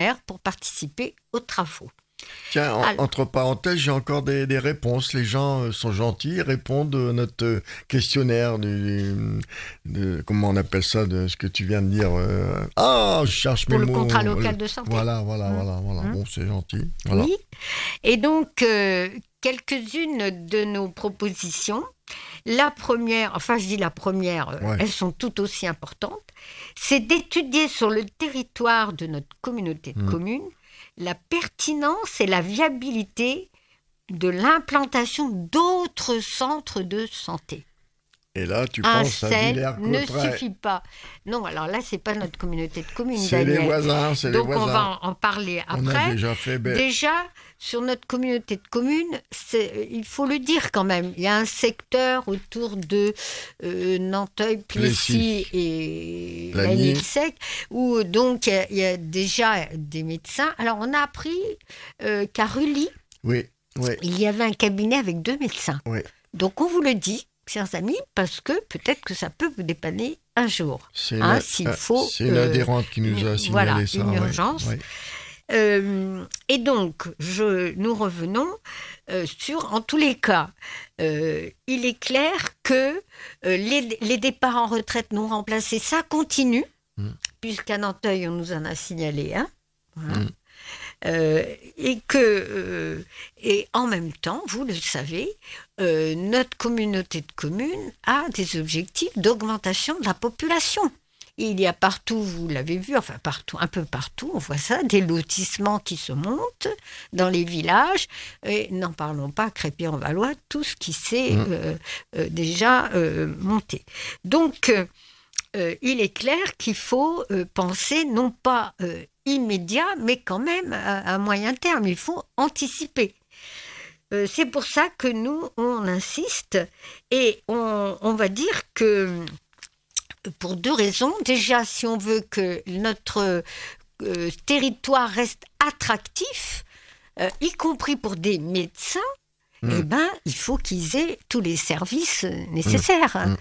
formulaire pour participer aux travaux. Tiens, entre parenthèses, j'ai encore des réponses. Les gens sont gentils, ils répondent à notre questionnaire comment on appelle ça, de ce que tu viens de dire. Je cherche mes mots. Pour le contrat local de santé. Voilà. Bon, c'est gentil. Voilà. Oui. Et donc, quelques-unes de nos propositions. La première, elles sont tout aussi importantes, c'est d'étudier sur le territoire de notre communauté de communes la pertinence et la viabilité de l'implantation d'autres centres de santé. Et là, tu penses à Villers-Cotterêts. Ne suffit pas. Non, alors là, c'est pas notre communauté de communes, c'est Daniel. Les voisins, c'est Donc, les voisins. on va en parler après. On a déjà fait... Déjà, sur notre communauté de communes, il faut le dire quand même, il y a un secteur autour de Nanteuil, Plessis et Lagny-le-Sec, où donc il y a déjà des médecins. Alors, on a appris qu'à Rully, il y avait un cabinet avec 2 médecins. Oui. Donc, on vous le dit, chers amis, parce que peut-être que ça peut vous dépanner un jour. C'est une adhérente qui nous a signalé ça. Une urgence. Oui. Et donc, nous revenons sur, en tous les cas, il est clair que les départs en retraite non remplacés, ça continue, puisqu'à Nanteuil, on nous en a signalé un. Voilà. Et en même temps, vous le savez, notre communauté de communes a des objectifs d'augmentation de la population. Il y a partout, vous l'avez vu, un peu partout, on voit ça, des lotissements qui se montent dans les villages. Et n'en parlons pas, Crépy-en-Valois, tout ce qui s'est déjà monté. Donc, il est clair qu'il faut penser non pas immédiat, mais quand même à moyen terme. Il faut anticiper. C'est pour ça que nous, on insiste et on va dire que pour 2 raisons. Déjà, si on veut que notre territoire reste attractif, y compris pour des médecins, il faut qu'ils aient tous les services nécessaires.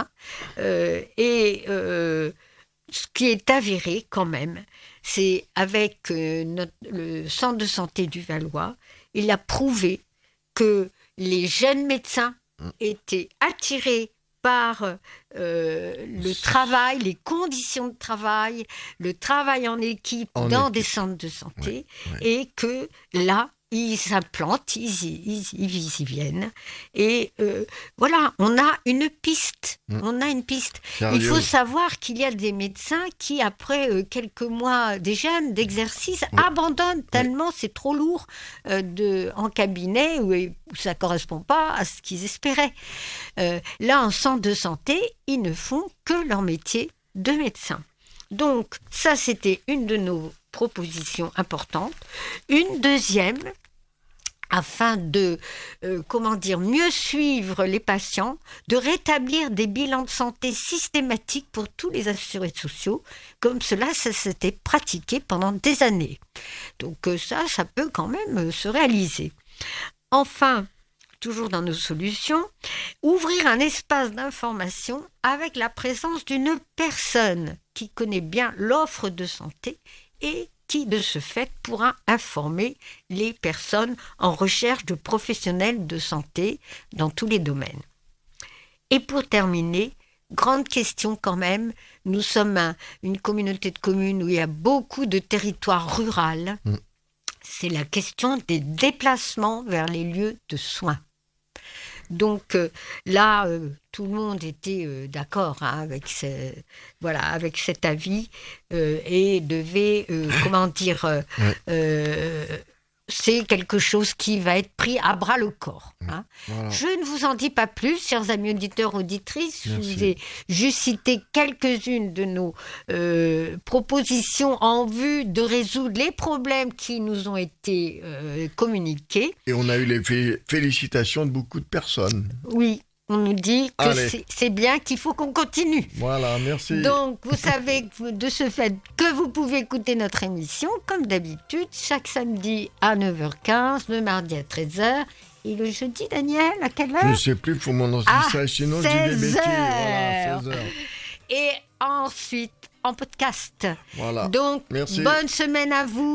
Ce qui est avéré quand même, c'est avec le centre de santé du Valois, il a prouvé que les jeunes médecins étaient attirés par le travail, les conditions de travail, le travail en équipe des centres de santé, et que là, ils s'implantent, ils y viennent. Et voilà, on a une piste. Il faut savoir qu'il y a des médecins qui, après quelques mois d'exercice, abandonnent tellement c'est trop lourd en cabinet où ça ne correspond pas à ce qu'ils espéraient. Là, en centre de santé, ils ne font que leur métier de médecin. Donc, ça, c'était une de nos propositions importantes. Une deuxième, afin de mieux suivre les patients, de rétablir des bilans de santé systématiques pour tous les assurés sociaux, comme ça s'était pratiqué pendant des années. Donc ça peut quand même se réaliser. Enfin, toujours dans nos solutions, ouvrir un espace d'information avec la présence d'une personne qui connaît bien l'offre de santé et qui, de ce fait, pourra informer les personnes en recherche de professionnels de santé dans tous les domaines. Et pour terminer, grande question quand même, nous sommes une communauté de communes où il y a beaucoup de territoires ruraux. C'est la question des déplacements vers les lieux de soins. Donc là, tout le monde était d'accord avec cet avis et devait, c'est quelque chose qui va être pris à bras le corps. Voilà. Je ne vous en dis pas plus, chers amis auditeurs, auditrices. Merci. Je vous ai juste cité quelques-unes de nos propositions en vue de résoudre les problèmes qui nous ont été communiqués. Et on a eu les félicitations de beaucoup de personnes. Oui. On nous dit que c'est bien, qu'il faut qu'on continue. Voilà, merci. Donc, vous savez de ce fait que vous pouvez écouter notre émission, comme d'habitude, chaque samedi à 9h15, le mardi à 13h. Et le jeudi, Daniel, à quelle heure ? Je ne sais plus, il faut m'en enregistrer, sinon je dis des bêtises. Voilà, 16h. Et ensuite, en podcast. Voilà. Donc, merci. Bonne semaine à vous.